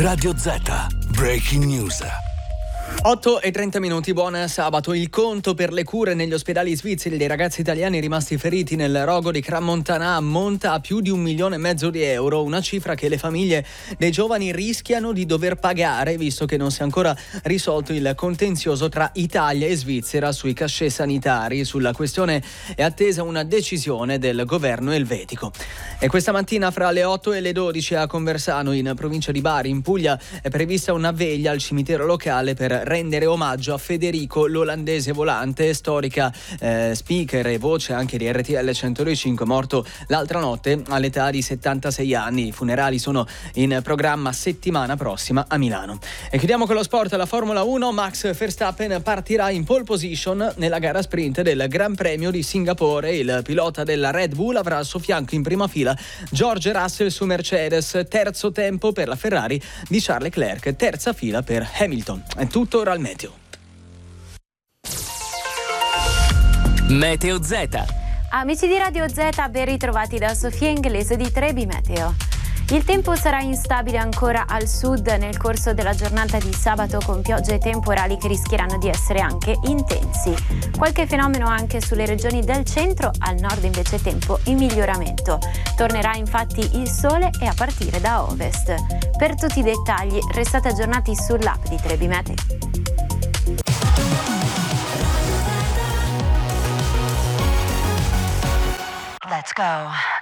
Radio Z, Breaking News. 8:30, buon sabato. Il conto per le cure negli ospedali svizzeri dei ragazzi italiani rimasti feriti nel rogo di Crans-Montana ammonta a più di 1,5 milioni di euro, una cifra che le famiglie dei giovani rischiano di dover pagare, visto che non si è ancora risolto il contenzioso tra Italia e Svizzera sui cachet sanitari. Sulla questione è attesa una decisione del governo elvetico. E questa mattina fra le 8 e le 12 a Conversano, in provincia di Bari, in Puglia, è prevista una veglia al cimitero locale per rendere omaggio a Federico l'olandese volante, storica speaker e voce anche di RTL 105, morto l'altra notte all'età di 76 anni. I funerali sono in programma settimana prossima a Milano. E chiudiamo con lo sport. La Formula 1, Max Verstappen partirà in pole position nella gara sprint del Gran Premio di Singapore. Il pilota della Red Bull avrà al suo fianco in prima fila George Russell su Mercedes, terzo tempo per la Ferrari di Charles Leclerc, terza fila per Hamilton. È tutto ora al meteo. Meteo Z. Amici di Radio Z, ben ritrovati da Sofia Inglese di Trebi Meteo. Il tempo sarà instabile ancora al sud nel corso della giornata di sabato, con piogge e temporali che rischieranno di essere anche intensi. Qualche fenomeno anche sulle regioni del centro, al nord invece tempo in miglioramento. Tornerà infatti il sole e a partire da ovest. Per tutti i dettagli restate aggiornati sull'app di Trebi Meteo. Let's go.